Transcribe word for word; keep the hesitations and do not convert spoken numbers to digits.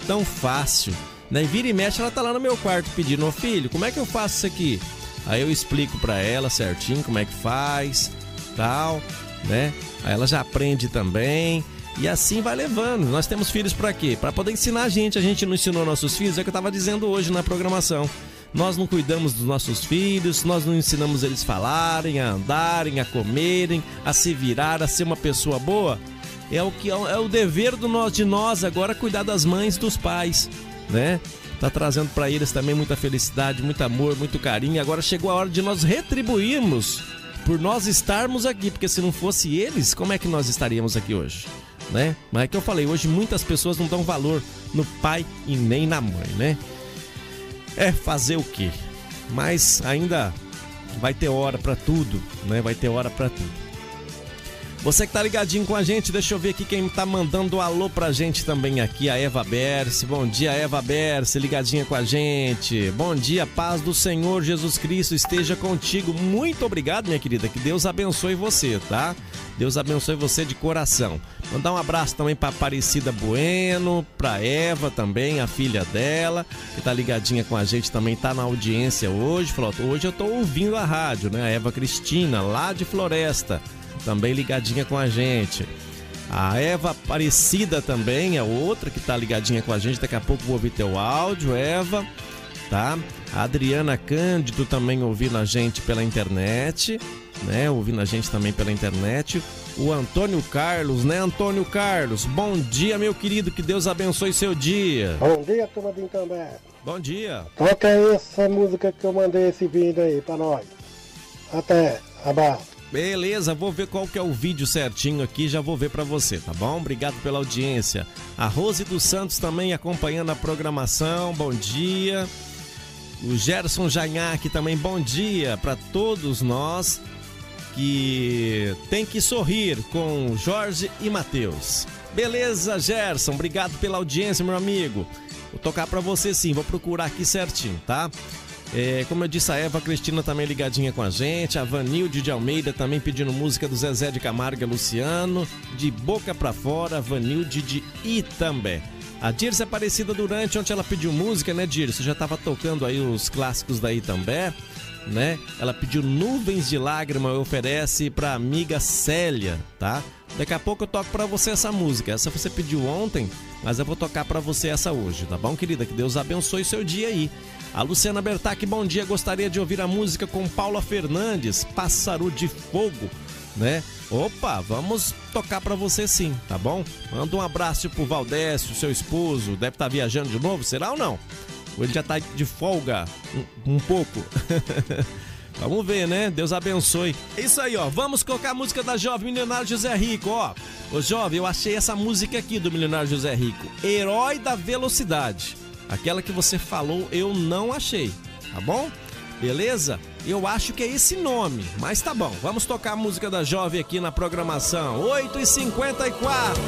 tão fácil, né? E vira e mexe, ela tá lá no meu quarto pedindo: ô filho, como é que eu faço isso aqui? Aí eu explico pra ela certinho como é que faz, tal, né? Aí ela já aprende também. E assim vai levando. Nós temos filhos pra quê? Pra poder ensinar a gente. A gente não ensinou nossos filhos, é o que eu tava dizendo hoje na programação. Nós não cuidamos dos nossos filhos, nós não ensinamos eles a falarem, a andarem, a comerem, a se virar, a ser uma pessoa boa. É o que é o dever do nós, de nós agora cuidar das mães e dos pais, né? Tá trazendo pra eles também muita felicidade, muito amor, muito carinho. E agora chegou a hora de nós retribuirmos por nós estarmos aqui, porque se não fosse eles, como é que nós estaríamos aqui hoje? Né? Mas é que eu falei, hoje muitas pessoas não dão valor no pai e nem na mãe, né? É fazer o quê? Mas ainda vai ter hora pra tudo, né? Vai ter hora pra tudo. Você que tá ligadinho com a gente, deixa eu ver aqui quem tá mandando um alô pra gente também aqui, a Eva Berce. Bom dia, Eva Berce, ligadinha com a gente. Bom dia, paz do Senhor Jesus Cristo esteja contigo. Muito obrigado, minha querida, que Deus abençoe você, tá? Deus abençoe você de coração. Mandar um abraço também pra Aparecida Bueno, pra Eva também, a filha dela, que tá ligadinha com a gente também, tá na audiência hoje. Falou, hoje eu tô ouvindo a rádio, né? A Eva Cristina, lá de Floresta, também ligadinha com a gente. A Eva Aparecida também é outra que tá ligadinha com a gente. Daqui a pouco vou ouvir teu áudio, Eva, tá? A Adriana Cândido também ouvindo a gente pela internet, né? Ouvindo a gente também pela internet. O Antônio Carlos, né, Antônio Carlos? Bom dia, meu querido, que Deus abençoe seu dia. Bom dia, turma do Itambé. Bom dia. Toca essa música que eu mandei esse vídeo aí pra nós. Até, abraço. Beleza, vou ver qual que é o vídeo certinho aqui, já vou ver pra você, tá bom? Obrigado pela audiência. A Rose dos Santos também acompanhando a programação, bom dia. O Gerson Janhaque também, bom dia pra todos nós que tem que sorrir com Jorge e Matheus. Beleza, Gerson, obrigado pela audiência, meu amigo. Vou tocar pra você sim, vou procurar aqui certinho, tá? É, como eu disse, a Eva Cristina também ligadinha com a gente. A Vanilde de Almeida também pedindo música do Zezé de Camargo e Luciano. De Boca Pra Fora, Vanilde de Itambé. A Dirce Aparecida Durante, ontem ela pediu música, né, Dirce? Já tava tocando aí os clássicos da Itambé, né? Ela pediu Nuvens de Lágrima, oferece pra amiga Célia, tá? Daqui a pouco eu toco pra você essa música. Essa você pediu ontem, mas eu vou tocar pra você essa hoje, tá bom, querida? Que Deus abençoe seu dia aí. A Luciana Bertac, bom dia, gostaria de ouvir a música com Paula Fernandes, Pássaro de Fogo, né? Opa, vamos tocar pra você sim, tá bom? Manda um abraço pro Valdécio, seu esposo, deve estar viajando de novo, será ou não? Ou ele já tá de folga um, um pouco? Vamos ver, né? Deus abençoe. É isso aí, ó, vamos colocar a música da Jovem Milionário José Rico, ó. Ô Jovem, eu achei essa música aqui do Milionário José Rico, Herói da Velocidade. Aquela que você falou eu não achei, tá bom? Beleza? Eu acho que é esse nome, mas tá bom. Vamos tocar a música da Jovem aqui na programação. oito e cinquenta e quatro.